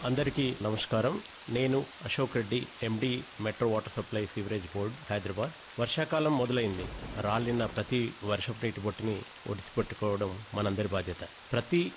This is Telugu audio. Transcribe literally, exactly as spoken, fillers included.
అందరికీ నమస్కారం. నేను అశోక్ రెడ్డి, ఎండి, metro water supply sewerage board, Hyderabad. వర్షాకాలం మొదలైంది. రాలిన ప్రతి వర్షపు నీటి బొట్టుని ఒడిసిపెట్టుకోవడం మనందరి బాధ్యత. ప్రతి